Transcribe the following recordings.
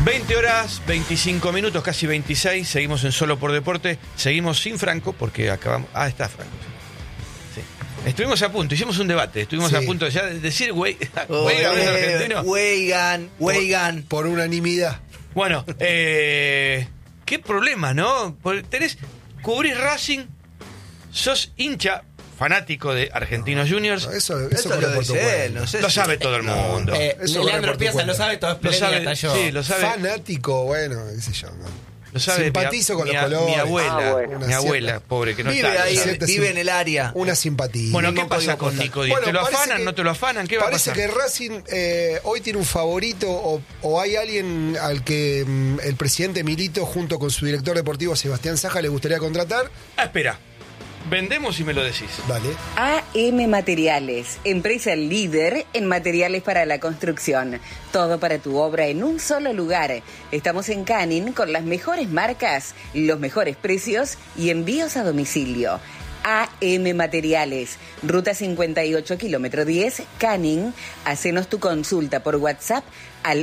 20 horas, 25 minutos, casi 26. Seguimos en Solo por Deporte. Seguimos sin Franco porque acabamos... está Franco. Sí. Estuvimos a punto, hicimos un debate. Estuvimos a punto ya de decir Weigan es argentino. Weigan. Por unanimidad. Bueno, qué problema, ¿no? Porque cubrís Racing, sos hincha fanático de Argentinos Juniors. Eso lo dice él, no sé. Lo sabe todo el mundo. Leandro Piazza lo sabe, todo es Lo sabe, hasta yo. sí, lo sabe. Fanático, bueno, qué sé yo. ¿No? Lo sabe Simpatizo con los colores. Mi abuela, Una mi abuela, pobre, que no Vive está. ahí, cierta vive en el área. Una simpatía. Bueno, ¿qué Mismo pasa código con postal. Nico Díaz? Bueno, ¿Te lo parece afanan? que- ¿No te lo afanan? ¿Qué va a Parece pasar? que Racing hoy tiene un favorito o hay alguien al que el presidente Milito junto con su director deportivo Sebastián Saja le gustaría contratar. Espera. Vendemos y me lo decís. Dale. AM Materiales, empresa líder en materiales para la construcción. Todo para tu obra en un solo lugar. Estamos en Canning con las mejores marcas, los mejores precios y envíos a domicilio. AM Materiales, Ruta 58, kilómetro 10, Canning. Hacenos tu consulta por WhatsApp al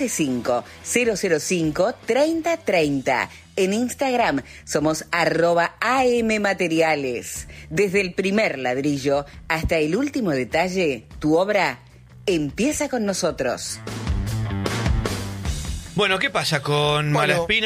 115-005-3030. En Instagram somos @AM Materiales. Desde el primer ladrillo hasta el último detalle, tu obra empieza con nosotros. Bueno, ¿qué pasa con Malaspina?